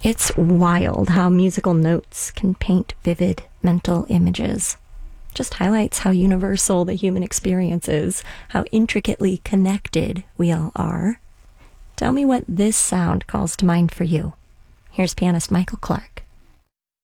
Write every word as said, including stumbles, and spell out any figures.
It's wild how musical notes can paint vivid mental images. Just highlights how universal the human experience is, how intricately connected we all are. Tell me what this sound calls to mind for you. Here's pianist Michael Clark.